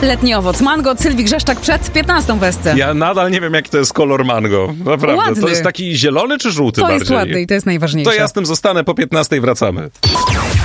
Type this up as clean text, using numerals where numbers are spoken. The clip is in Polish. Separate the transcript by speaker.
Speaker 1: Letni owoc mango od Sylwii Grzeszczak przed 15 w SC.
Speaker 2: Ja nadal nie wiem, jaki to jest kolor mango. Naprawdę.
Speaker 1: Ładny.
Speaker 2: To jest taki zielony czy żółty
Speaker 1: To
Speaker 2: bardziej?
Speaker 1: jest ładny i to jest najważniejsze.
Speaker 2: To ja z tym zostanę, po 15 wracamy.